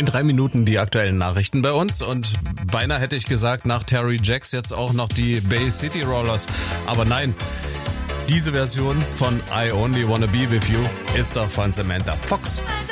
In 3 Minuten die aktuellen Nachrichten bei uns und beinahe hätte ich gesagt, nach Terry Jacks jetzt auch noch die Bay City Rollers. Aber nein, diese Version von I Only Wanna Be With You ist doch von Samantha Fox.